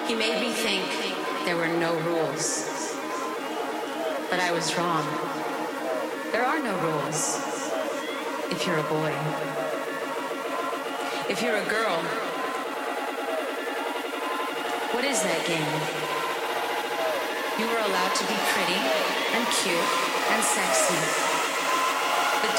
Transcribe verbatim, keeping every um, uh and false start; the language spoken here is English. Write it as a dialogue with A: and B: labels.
A: He made me think there were no rules. But I was wrong. There are no rules if you're a boy. If you're a girl, what is that game? You were allowed to be pretty and cute and sexy.